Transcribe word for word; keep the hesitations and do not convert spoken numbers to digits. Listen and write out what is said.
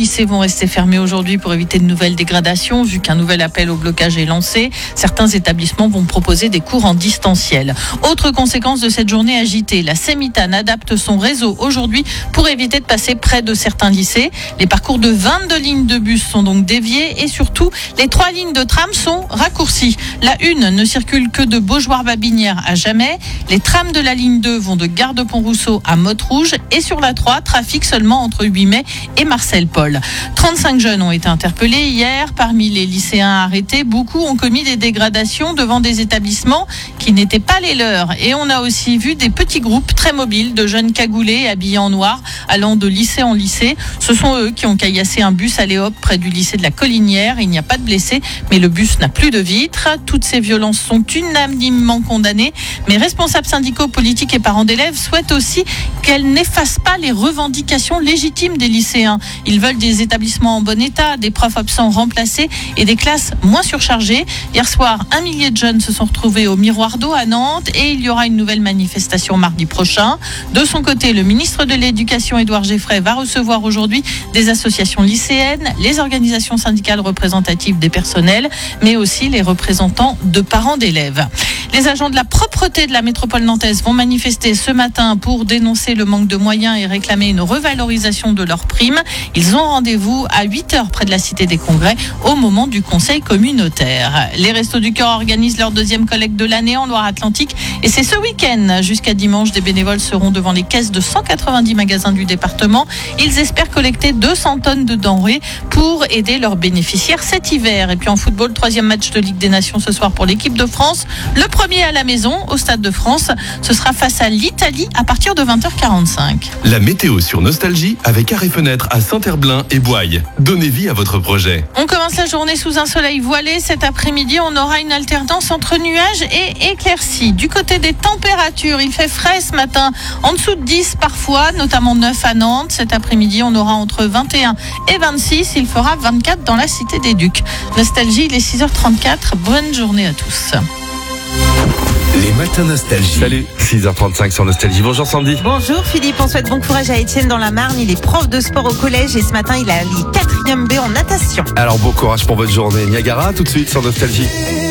lycées vont rester fermés aujourd'hui pour éviter de nouvelles dégradations, vu qu'un nouvel appel au blocage est lancé. Certains établissements vont proposer des cours en distanciel. Autre conséquence de cette journée agitée, la Sémitane adapte son réseau aujourd'hui pour éviter de passer près de certains lycées. Les parcours de vingt-deux lignes de bus sont donc déviés et surtout, les trois lignes de tram sont raccourcies. La une ne circule que de Beaujoire-Babinière à Jamais. Les trams de la ligne deux vont de Gare de Pont-Rousseau à Motte-Rouge et sur la trois, trafic seulement entre Huit-Mai et Marcel-Paul. trente-cinq jeunes ont été interpellés hier. Parmi les lycéens arrêtés, beaucoup ont commis des dégradations devant des établissements qui n'étaient pas les leurs. Et on a aussi vu des petits groupes très mobiles de jeunes cagoulés habillés en noir allant de lycée en lycée. Ce sont eux qui ont caillassé un bus à Léop près du lycée de la Collinière. Il n'y a pas de blessés, mais le bus n'a plus de vitres. Toutes ces violences sont unanimement condamnées, mais responsables syndicaux, politiques et parents d'élèves souhaitent aussi qu'elles n'effacent pas les revendications légitimes des lycéens. Ils veulent des établissements en bon état, des profs absents remplacés et des classes moins surchargées. Hier soir, un millier de jeunes se sont retrouvés au Miroir d'eau à Nantes et il y aura une nouvelle manifestation mardi prochain. De son côté, le ministre de l'Éducation, Édouard Geffray, va recevoir aujourd'hui des associations lycéennes, les organisations syndicales représentatives des personnels, mais aussi les représentants de parents d'élèves. Les agents de la propreté de la métropole nantaise vont manifester ce matin pour dénoncer le manque de moyens et réclamer une revalorisation de leurs primes. Ils ont rendez-vous à huit heures près de la Cité des Congrès au moment du conseil communautaire. Les Restos du Cœur organisent leur deuxième collecte de l'année en Loire-Atlantique et c'est ce week-end. Jusqu'à dimanche, des bénévoles seront devant les caisses de cent quatre-vingt-dix magasins du département. Ils espèrent collecter deux cents tonnes de denrées pour aider leurs bénéficiaires cet hiver. Et puis en football, troisième match de Ligue des Nations ce soir pour l'équipe de France. Le premier à la maison, au Stade de France, ce sera face à l'Italie à partir de vingt heures quarante-cinq. La météo sur Nostalgie avec Arrêt Fenêtre à Saint-Herblain et Boye. Donnez vie à votre projet. On commence la journée sous un soleil voilé. Cet après-midi, on aura une alternance entre nuages et éclaircies. Du côté des températures, il fait frais ce matin, en dessous de dix parfois, notamment neuf à Nantes. Cet après-midi, on aura entre vingt et un et vingt-six. Il fera vingt-quatre dans la Cité des Ducs. Nostalgie, il est six heures trente-quatre. Bonne journée à tous. Les matins Nostalgie. Salut, six heures trente-cinq sur Nostalgie. Bonjour Sandy. Bonjour Philippe, on souhaite bon courage à Étienne dans la Marne. Il est prof de sport au collège et ce matin il a les quatrième B en natation. Alors bon courage pour votre journée. Niagara tout de suite sur Nostalgie.